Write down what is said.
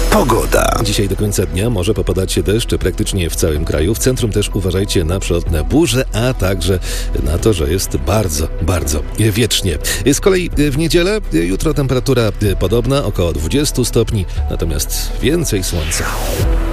Pogoda. Dzisiaj do końca dnia może popadać się deszcz praktycznie w całym kraju. W centrum też uważajcie na przelotne burze, a także na to, że jest bardzo, bardzo wiecznie. Z kolei w niedzielę, jutro temperatura podobna, około 20 stopni, natomiast więcej słońca.